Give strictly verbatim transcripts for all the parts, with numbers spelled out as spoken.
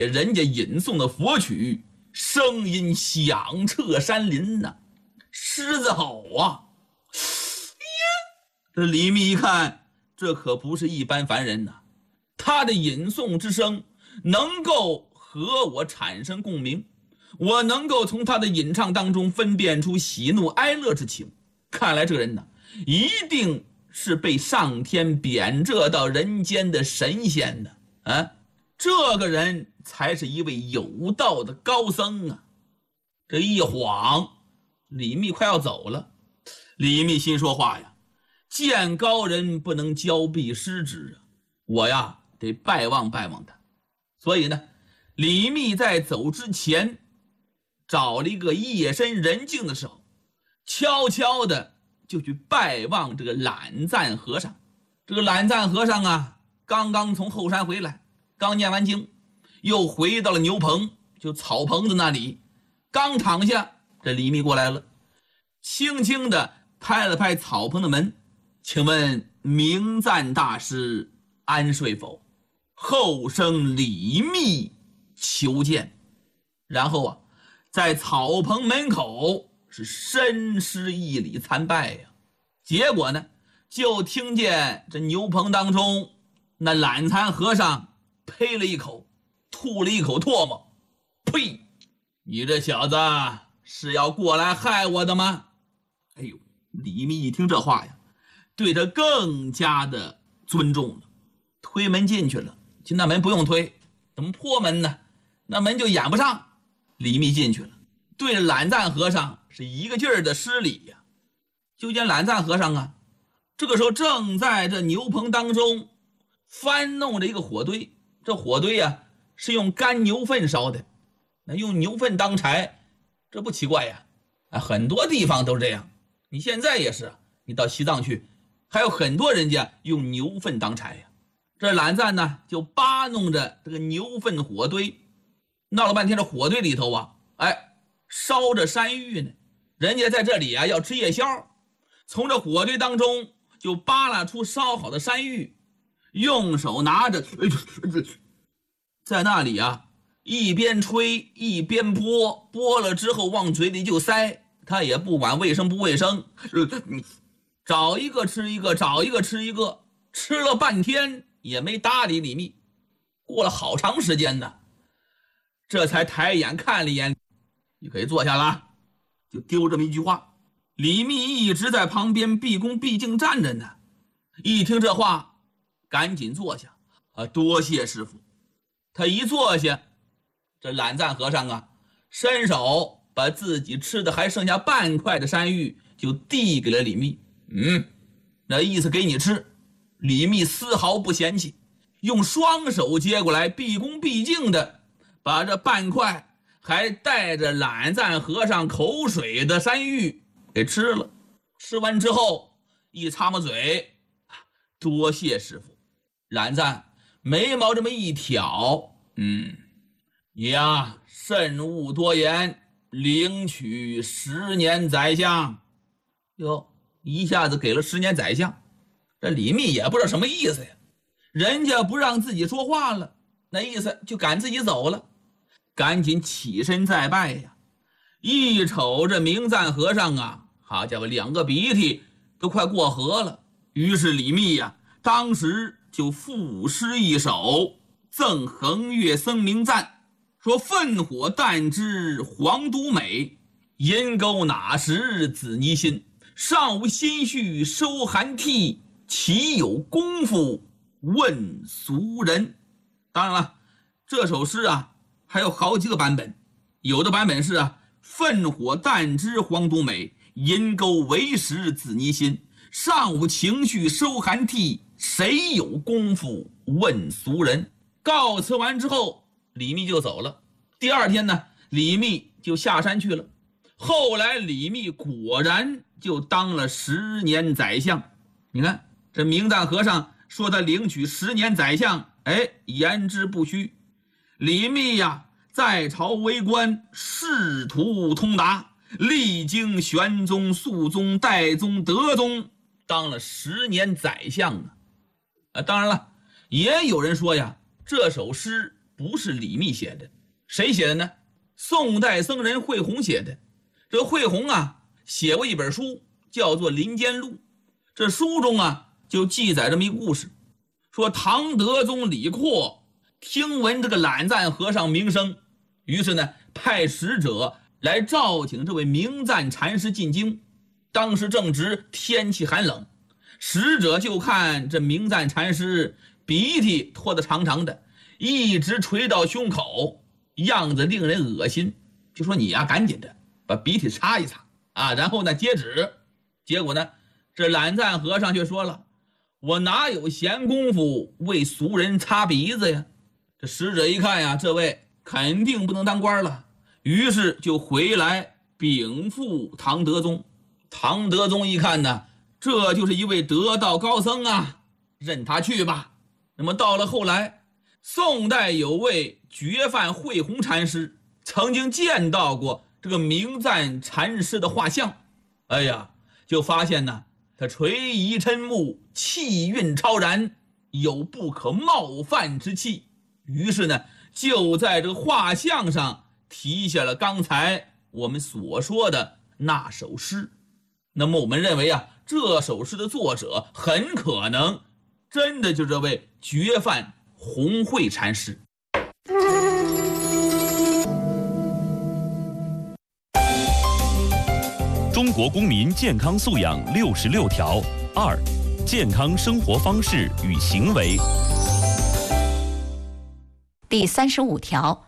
人家吟诵的佛曲声音响彻山林呐、啊，狮子吼啊！这李密一看，这可不是一般凡人呐、啊，他的吟诵之声能够和我产生共鸣，我能够从他的吟唱当中分辨出喜怒哀乐之情。看来这人呢，一定是被上天贬谪到人间的神仙的啊！这个人才是一位有道的高僧啊！这一晃，李密快要走了。李密心说话呀，见高人不能交臂失之啊，我呀得拜望拜望他。所以呢，李密在走之前找了一个夜深人静的时候，悄悄的就去拜望这个懒赞和尚。这个懒赞和尚啊，刚刚从后山回来，刚念完经，又回到了牛棚，就草棚子那里，刚躺下，这李密过来了，轻轻的拍了拍草棚的门，请问明赞大师安睡否？后生李密求见。然后啊，在草棚门口是深施一礼参拜呀、啊。结果呢，就听见这牛棚当中那懒参和尚呸了一口，吐了一口唾沫。呸！你这小子是要过来害我的吗？哎呦，李密一听这话呀，对他更加的尊重了，推门进去了。就那门不用推，怎么破门呢？那门就掩不上。李密进去了，对着懒赞和尚是一个劲儿的施礼呀、啊。就见懒赞和尚啊，这个时候正在这牛棚当中翻弄着一个火堆。这火堆呀、啊、是用干牛粪烧的，那用牛粪当柴，这不奇怪呀？啊，很多地方都是这样。你现在也是，你到西藏去，还有很多人家用牛粪当柴呀。这懒赞呢，就扒弄着这个牛粪火堆，闹了半天，这火堆里头啊，哎，烧着山芋呢。人家在这里啊要吃夜宵，从这火堆当中就扒拉出烧好的山芋，用手拿着，在那里啊一边吹一边剥，剥了之后往嘴里就塞，他也不管卫生不卫生，找一个吃一个，找一个吃一个，吃了半天也没搭理李密。过了好长时间呢，这才抬眼看了一眼，你可以坐下了，就丢这么一句话。李密一直在旁边毕恭毕敬站着呢，一听这话赶紧坐下啊，多谢师父。他一坐下，这懒赞和尚啊伸手把自己吃的还剩下半块的山芋就递给了李密。嗯，那意思给你吃。李密丝毫不嫌弃，用双手接过来，毕恭毕敬的把这半块还带着懒赞和尚口水的山芋给吃了。吃完之后一擦抹嘴，多谢师父。懒赞眉毛这么一挑，嗯，你呀慎勿多言，领取十年宰相。哟，一下子给了十年宰相。这李密也不知道什么意思呀，人家不让自己说话了，那意思就赶自己走了，赶紧起身再拜呀。一瞅这明赞和尚啊，好家伙，两个鼻涕都快过河了。于是李密呀，当时就赋诗一首赠衡岳僧明赞，说烽火弹枝黄都美，银钩哪识紫泥心，上无心绪收寒涕，岂有功夫问俗人。当然了，这首诗啊还有好几个版本，有的版本是啊，烽火弹枝黄都美，银钩为石紫泥心，上无情绪收寒涕，谁有功夫问俗人。告辞完之后，李密就走了。第二天呢，李密就下山去了。后来李密果然就当了十年宰相。你看这明赞和尚说他领取十年宰相，哎，言之不虚。李密呀，在朝为官，仕途通达，历经玄宗、肃宗、代宗、德宗，当了十年宰相啊！啊，当然了，也有人说呀，这首诗不是李密写的，谁写的呢？宋代僧人惠洪写的。这惠洪啊，写过一本书，叫做《林间录》。这书中啊，就记载这么一个故事，说唐德宗李阔听闻这个懒赞和尚名声，于是呢，派使者来召请这位名赞禅师进京。当时正值天气寒冷，使者就看这名赞禅师鼻涕拖得长长的，一直垂到胸口，样子令人恶心，就说你呀、啊，赶紧的把鼻涕擦一擦啊，然后呢接旨。结果呢，这懒赞和尚却说了，我哪有闲工夫为俗人擦鼻子呀？这使者一看呀，这位肯定不能当官了，于是就回来禀赋唐德宗。唐德宗一看呢，这就是一位得道高僧啊，任他去吧。那么到了后来，宋代有位觉范惠洪禅师曾经见到过这个名赞禅师的画像，哎呀，就发现呢，他垂仪瞠目，气韵超然，有不可冒犯之气。于是呢，就在这个画像上题下了刚才我们所说的那首诗。那么我们认为啊，这首诗的作者很可能真的就是这位觉范洪惠禅师。 中国公民健康素养六十六条二，健康生活方式与行为。 第三十五条，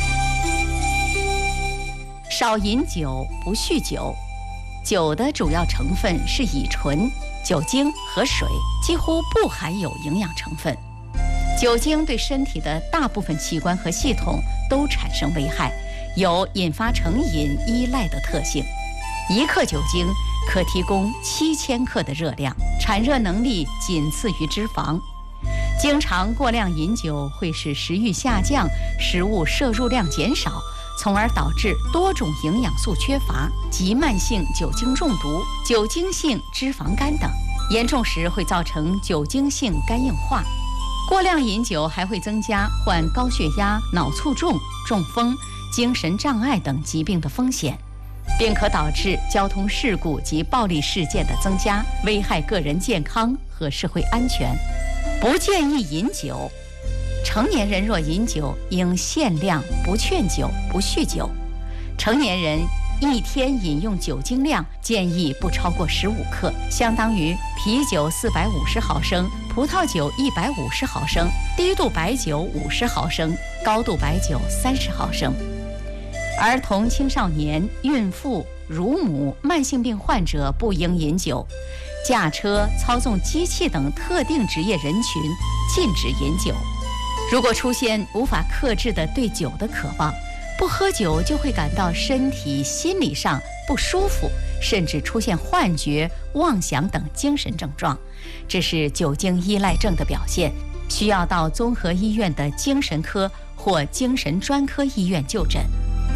少饮酒，不酗酒。酒的主要成分是乙醇、酒精和水，几乎不含有营养成分。酒精对身体的大部分器官和系统都产生危害，有引发成瘾依赖的特性。一克酒精可提供七千克的热量，产热能力仅次于脂肪。经常过量饮酒会使食欲下降，食物摄入量减少，从而导致多种营养素缺乏及慢性酒精中毒、酒精性脂肪肝等，严重时会造成酒精性肝硬化。过量饮酒还会增加患高血压、脑卒中、中风、精神障碍等疾病的风险，并可导致交通事故及暴力事件的增加，危害个人健康和社会安全。不建议饮酒。成年人若饮酒，应限量，不劝酒，不酗酒。成年人一天饮用酒精量建议不超过十五克，相当于啤酒四百五十毫升、葡萄酒一百五十毫升、低度白酒五十毫升、高度白酒三十毫升。儿童、青少年、孕妇、乳母、慢性病患者不应饮酒。驾车、操纵机器等特定职业人群禁止饮酒。如果出现无法克制的对酒的渴望，不喝酒就会感到身体、心理上不舒服，甚至出现幻觉、妄想等精神症状，这是酒精依赖症的表现，需要到综合医院的精神科或精神专科医院就诊。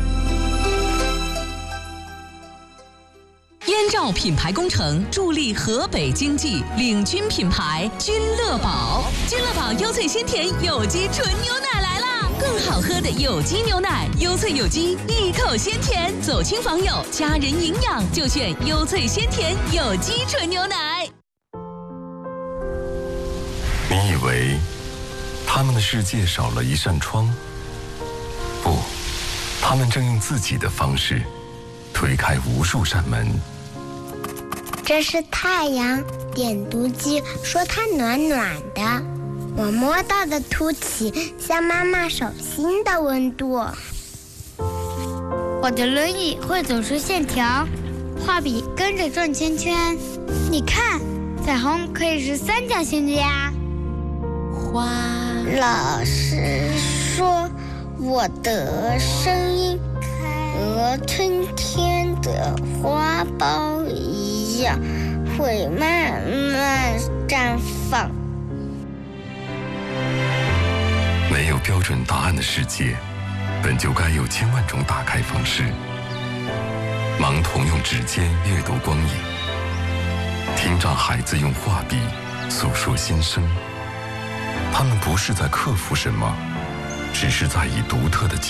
燕赵品牌工程助力河北经济，领军品牌君乐宝。君乐宝优萃鲜甜有机纯牛奶来啦！更好喝的有机牛奶，优萃有机，一口鲜甜，走亲访友，家人营养就选优萃鲜甜有机纯牛奶。 你以为他们的世界少了一扇窗？不，他们正用自己的方式推开无数扇门。 这是太阳，点读机说它暖暖的，我摸到的凸起像妈妈手心的温度。 我的轮椅会走出线条，画笔跟着转圈圈。你看，彩虹可以是三角形的呀。 花，老师说我的声音和春天的花苞一样，会慢慢绽放。 没有标准答案的世界，本就该有千万种打开方式。盲童用指尖阅读光影，听障孩子用画笔诉说心声。他们不是在克服什么， 只是在以独特的